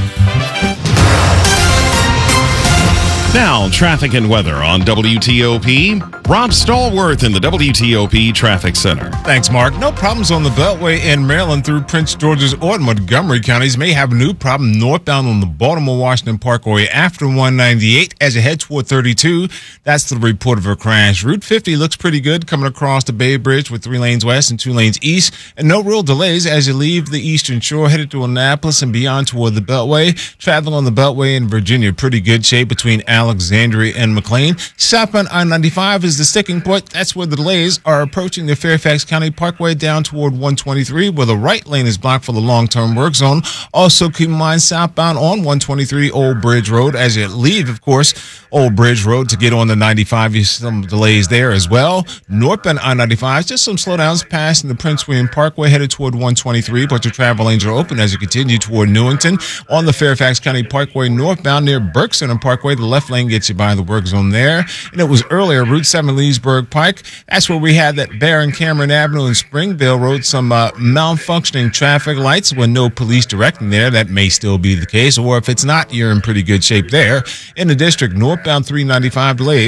Now, traffic and weather on W T O P. Rob Stallworth in the W T O P Traffic Center. Thanks, Mark. No problems on the Beltway in Maryland through Prince George's or Montgomery counties. May have a new problem northbound on the Baltimore-Washington Parkway after one ninety-eight as you head toward thirty-two. That's the report of a crash. Route fifty looks pretty good coming across the Bay Bridge with three lanes west and two lanes east. And no real delays as you leave the eastern shore headed to Annapolis and beyond toward the Beltway. Traveling on the Beltway in Virginia, pretty good shape between Alexandria and McLean. Southbound I ninety-five is the sticking point. That's where the delays are approaching the Fairfax County Parkway down toward one twenty-three, where the right lane is blocked for the long-term work zone. Also, keep in mind southbound on one twenty-three Old Bridge Road. As you leave, of course, Old Bridge Road to get on the ninety-five, you see some delays there as well. Northbound I ninety-five, just some slowdowns passing the Prince William Parkway headed toward one twenty-three, but your travel lanes are open as you continue toward Newington. On the Fairfax County Parkway northbound near Burke Center Parkway, the left lane gets you by the work zone there. And it was earlier, Route seven Leesburg Pike. That's where we had that Barron Cameron Avenue and Springville Road, some uh, malfunctioning traffic lights with no police directing there. That may still be the case, or if it's not, you're in pretty good shape there. In the district, northbound three ninety-five delays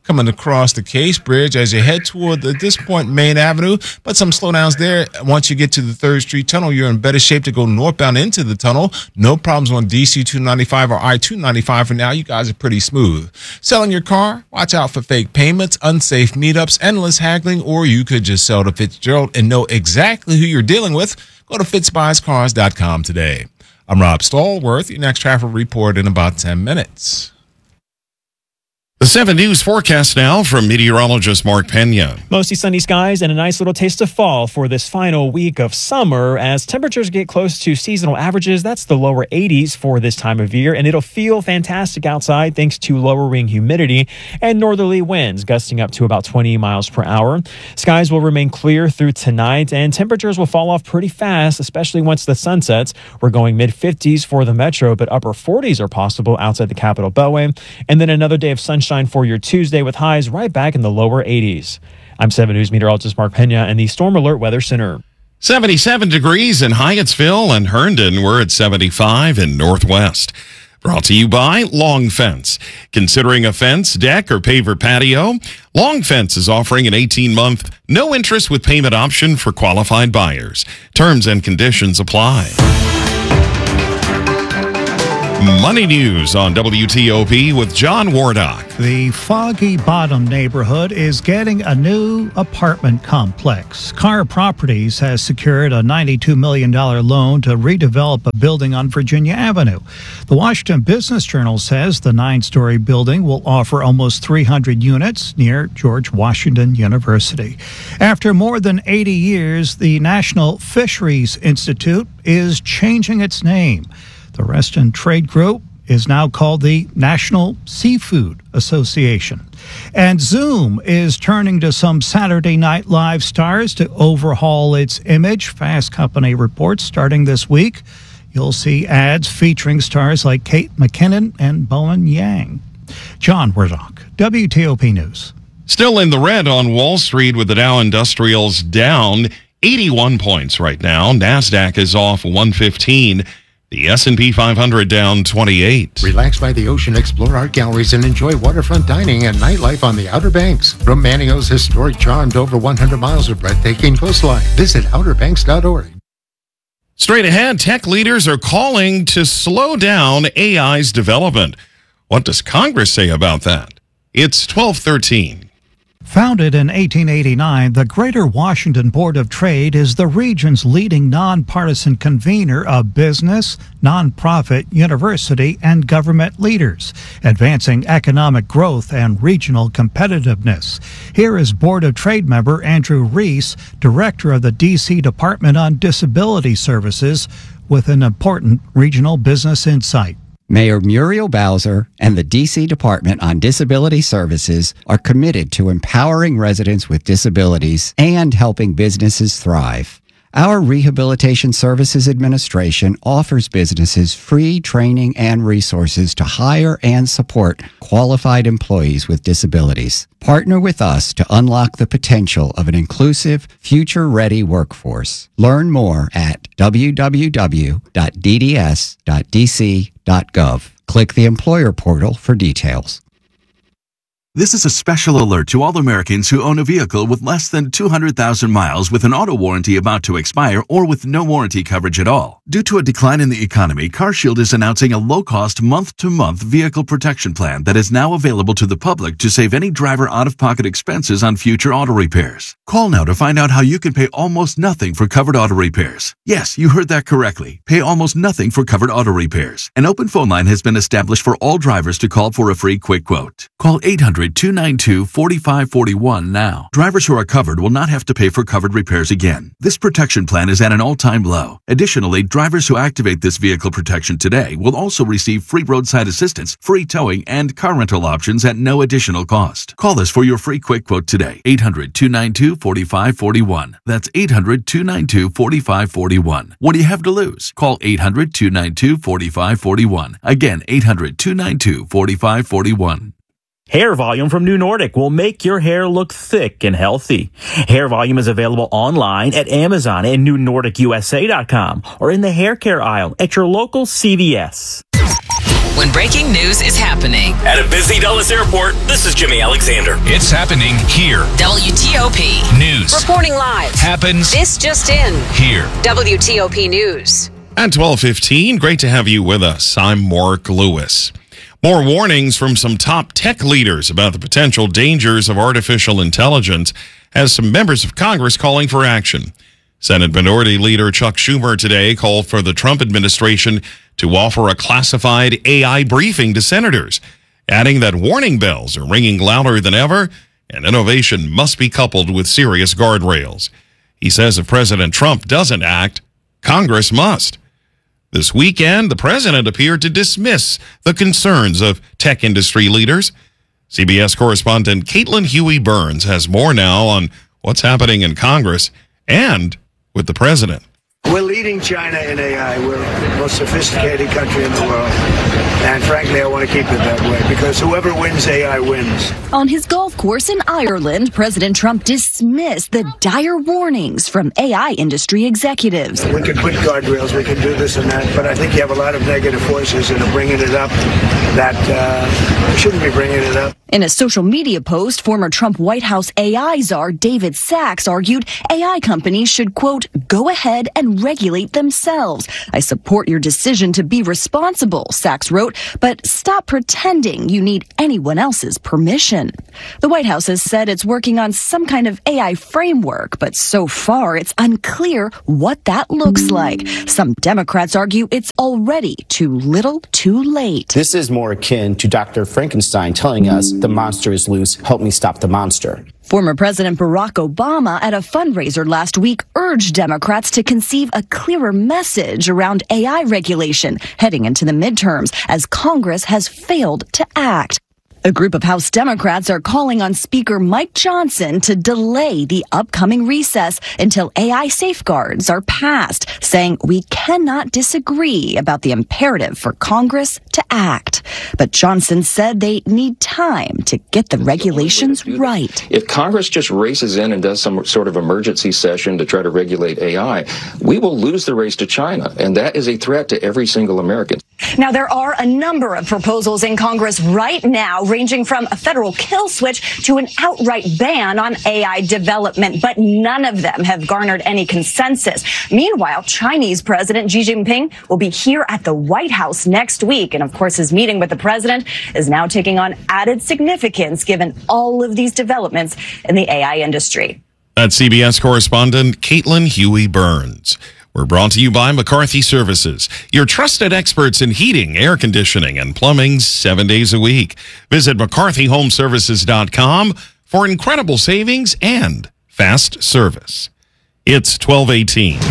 coming across the Case Bridge as you head toward, at this point, Main Avenue, but some slowdowns there. Once you get to the third Street Tunnel, you're in better shape to go northbound into the tunnel. No problems on D C two ninety-five or I two ninety-five for now. You guys are pretty smooth. Selling your car? Watch out for fake payments, unsafe meetups, endless haggling, or you could just sell to Fitzgerald and know exactly who you're dealing with. Go to fitz buys cars dot com today. I'm Rob Stallworth. Your next traffic report in about ten minutes. The seven News forecast now from meteorologist Mark Pena. Mostly sunny skies and a nice little taste of fall for this final week of summer as temperatures get close to seasonal averages. That's the lower eighties for this time of year, and it'll feel fantastic outside thanks to lowering humidity and northerly winds gusting up to about twenty miles per hour. Skies will remain clear through tonight, and temperatures will fall off pretty fast, especially once the sun sets. We're going mid-fifties for the metro, but upper forties are possible outside the Capitol Beltway. And then another day of sunshine for your Tuesday with highs right back in the lower eighties. I'm seven News meteorologist Mark Pena in the Storm Alert Weather Center. seventy-seven degrees in Hyattsville and Herndon. We're at seventy-five in Northwest. Brought to you by Long Fence. Considering a fence, deck, or paver patio? Long Fence is offering an eighteen-month, no-interest with payment option for qualified buyers. Terms and conditions apply. Money News on W T O P with John Wardock. The Foggy Bottom neighborhood is getting a new apartment complex. Carr Properties has secured a ninety-two million dollars loan to redevelop a building on Virginia Avenue. The Washington Business Journal says the nine-story building will offer almost three hundred units near George Washington University. After more than eighty years, the National Fisheries Institute is changing its name. The Reston Trade Group is now called the National Seafood Association. And Zoom is turning to some Saturday Night Live stars to overhaul its image. Fast Company reports starting this week. You'll see ads featuring stars like Kate McKinnon and Bowen Yang. John Wardock, W T O P News. Still in the red on Wall Street with the Dow Industrials down eighty-one points right now. NASDAQ is off one fifteen. The S and P five hundred down twenty-eight. Relax by the ocean, explore art galleries, and enjoy waterfront dining and nightlife on the Outer Banks. From Manio's historic charm to over one hundred miles of breathtaking coastline. Visit outer banks dot org. Straight ahead, tech leaders are calling to slow down A I's development. What does Congress say about that? It's twelve thirteen. Founded in eighteen eighty-nine, the Greater Washington Board of Trade is the region's leading nonpartisan convener of business, nonprofit, university, and government leaders, advancing economic growth and regional competitiveness. Here is Board of Trade member Andrew Reese, director of the D C Department on Disability Services, with an important regional business insight. Mayor Muriel Bowser and the D C Department on Disability Services are committed to empowering residents with disabilities and helping businesses thrive. Our Rehabilitation Services Administration offers businesses free training and resources to hire and support qualified employees with disabilities. Partner with us to unlock the potential of an inclusive, future-ready workforce. Learn more at w w w dot d d s dot d c dot gov. Click the employer portal for details. This is a special alert to all Americans who own a vehicle with less than two hundred thousand miles with an auto warranty about to expire or with no warranty coverage at all. Due to a decline in the economy, CarShield is announcing a low-cost month-to-month vehicle protection plan that is now available to the public to save any driver out-of-pocket expenses on future auto repairs. Call now to find out how you can pay almost nothing for covered auto repairs. Yes, you heard that correctly. Pay almost nothing for covered auto repairs. An open phone line has been established for all drivers to call for a free quick quote. Call eight hundred, two nine two, four five four one now. Drivers who are covered will not have to pay for covered repairs again. This protection plan is at an all-time low. Additionally, drivers who activate this vehicle protection today will also receive free roadside assistance, free towing, and car rental options at no additional cost. Call us for your free quick quote today. eight hundred, two nine two, four five four one. That's eight hundred, two nine two, four five four one. What do you have to lose? Call eight hundred, two nine two, four five four one. Again, eight hundred, two nine two, four five four one. Hair Volume from New Nordic will make your hair look thick and healthy. Hair Volume is available online at Amazon and new nordic u s a dot com or in the hair care aisle at your local C V S. when breaking news is happening. At a busy Dulles airport, this is Jimmy Alexander. It's happening here. W T O P News. Reporting live. Happens. This just in. Here. W T O P News. At twelve fifteen, great to have you with us. I'm Mark Lewis. More warnings from some top tech leaders about the potential dangers of artificial intelligence as some members of Congress calling for action. Senate Minority Leader Chuck Schumer today called for the Trump administration to offer a classified A I briefing to senators, adding that warning bells are ringing louder than ever and innovation must be coupled with serious guardrails. He says if President Trump doesn't act, Congress must. This weekend, the president appeared to dismiss the concerns of tech industry leaders. C B S correspondent Caitlin Huey Burns has more now on what's happening in Congress and with the president. We're leading China in A I. We're the most sophisticated country in the world. And frankly, I want to keep it that way because whoever wins A I wins. On his golf course in Ireland, President Trump dismissed the dire warnings from A I industry executives. We can put guardrails, we can do this and that, but I think you have a lot of negative forces that are bringing it up that uh, shouldn't be bringing it up. In a social media post, former Trump White House A I czar David Sachs argued A I companies should, quote, go ahead and regulate themselves. I support your decision to be responsible, Sachs wrote, but stop pretending you need anyone else's permission. The White House has said it's working on some kind of A I framework, but so far it's unclear what that looks like. Some Democrats argue it's already too little too late. This is more akin to Doctor Frankenstein telling us the monster is loose, help me stop the monster. Former President Barack Obama at a fundraiser last week urged Democrats to conceive a clearer message around A I regulation heading into the midterms as Congress has failed to act. A group of House Democrats are calling on Speaker Mike Johnson to delay the upcoming recess until A I safeguards are passed, saying we cannot disagree about the imperative for Congress to act. But Johnson said they need time to get the regulations right. If Congress just races in and does some sort of emergency session to try to regulate A I, we will lose the race to China, and that is a threat to every single American. Now, there are a number of proposals in Congress right now, ranging from a federal kill switch to an outright ban on A I development, but none of them have garnered any consensus. Meanwhile, Chinese President Xi Jinping will be here at the White House next week. And of course, his meeting with the president is now taking on added significance given all of these developments in the A I industry. That's C B S correspondent Caitlin Huey Burns. We're brought to you by McCarthy Services, your trusted experts in heating, air conditioning, and plumbing seven days a week. Visit mccarthy home services dot com for incredible savings and fast service. It's twelve eighteen.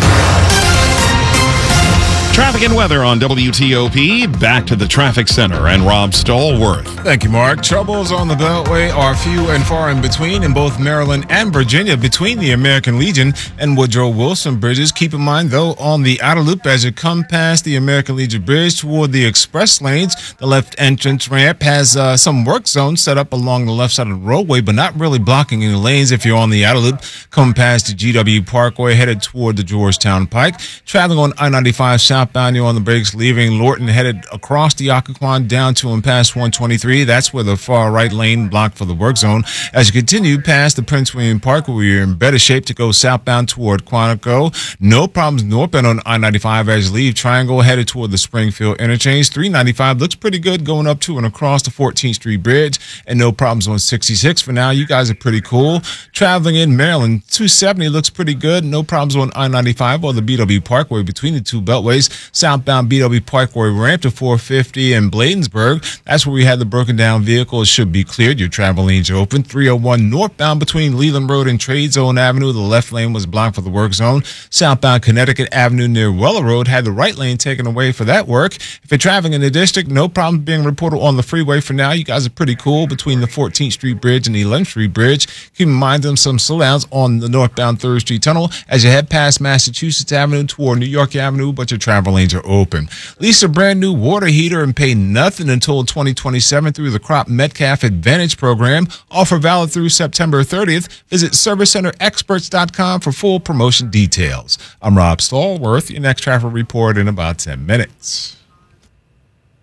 Traffic and weather on W T O P. Back to the traffic center and Rob Stallworth. Thank you, Mark. Troubles on the Beltway are few and far in between in both Maryland and Virginia between the American Legion and Woodrow Wilson bridges. Keep in mind, though, on the outer loop as you come past the American Legion Bridge toward the express lanes, the left entrance ramp has uh, some work zones set up along the left side of the roadway, but not really blocking any lanes if you're on the outer loop. Come past the G W Parkway headed toward the Georgetown Pike. Traveling on I ninety-five southbound, you're on the brakes, leaving Lorton headed across the Occoquan down to and past one twenty-three. That's where the far right lane blocked for the work zone. As you continue past the Prince William Parkway, you're in better shape to go southbound toward Quantico. No problems northbound on I ninety-five as you leave Triangle headed toward the Springfield interchange. three ninety-five looks pretty good going up to and across the fourteenth Street Bridge, and no problems on sixty-six for now. You guys are pretty cool. Traveling in Maryland, two seventy looks pretty good. No problems on I ninety-five or the B W Parkway between the two beltways. Southbound B W Parkway ramp to four fifty in Bladensburg. That's where we had the broken down vehicle. It should be cleared. Your travel lanes are open. three oh one northbound between Leland Road and Trade Zone Avenue. The left lane was blocked for the work zone. Southbound Connecticut Avenue near Weller Road had the right lane taken away for that work. If you're traveling in the district, no problem being reported on the freeway for now. You guys are pretty cool between the fourteenth Street Bridge and the eleventh Street Bridge. Keep in mind them some slowdowns on the northbound third Street Tunnel as you head past Massachusetts Avenue toward New York Avenue, but your travel lanes are open. Lease a brand new water heater and pay nothing until twenty twenty-seven through the Crop Metcalf Advantage program. Offer valid through September thirtieth. Visit service center experts dot com for full promotion details. I'm Rob Stallworth. Your next traffic report in about ten minutes.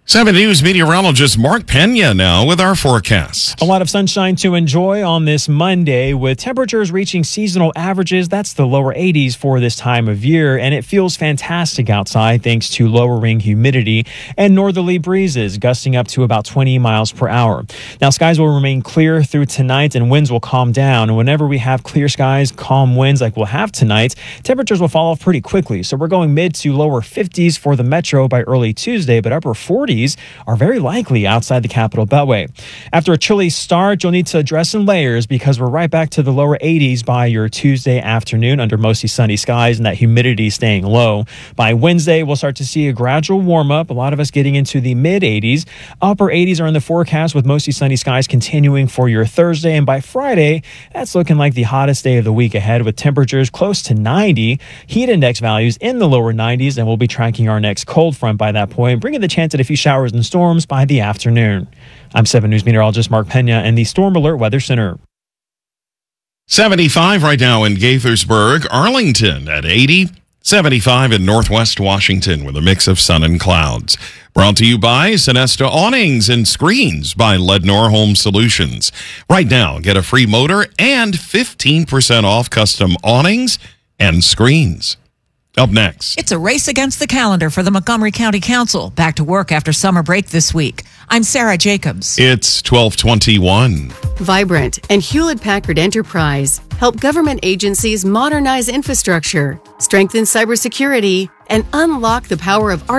seven News meteorologist Mark Pena now with our forecast. A lot of sunshine to enjoy on this Monday with temperatures reaching seasonal averages. That's the lower eighties for this time of year, and it feels fantastic outside thanks to lowering humidity and northerly breezes gusting up to about twenty miles per hour. Now, skies will remain clear through tonight and winds will calm down. And whenever we have clear skies, calm winds like we'll have tonight, temperatures will fall off pretty quickly. So we're going mid to lower fifties for the metro by early Tuesday, but upper forties are very likely outside the Capital Beltway. After a chilly start, you'll need to dress in layers because we're right back to the lower eighties by your Tuesday afternoon under mostly sunny skies and that humidity staying low. By Wednesday, we'll start to see a gradual warm up, a lot of us getting into the mid eighties. Upper eighties are in the forecast with mostly sunny skies continuing for your Thursday, and by Friday, that's looking like the hottest day of the week ahead with temperatures close to ninety, heat index values in the lower nineties, and we'll be tracking our next cold front by that point, bringing the chance at a few showers and storms by the afternoon. I'm seven News meteorologist Mark Pena in the Storm Alert Weather Center. seventy-five right now in Gaithersburg, Arlington at eighty, seventy-five in Northwest Washington with a mix of sun and clouds. Brought to you by Sonesta Awnings and Screens by Lednor Home Solutions. Right now, get a free motor and fifteen percent off custom awnings and screens. Up next. It's a race against the calendar for the Montgomery County Council. Back to work after summer break this week. I'm Sarah Jacobs. It's twelve twenty-one. Vibrant and Hewlett-Packard Enterprise help government agencies modernize infrastructure, strengthen cybersecurity, and unlock the power of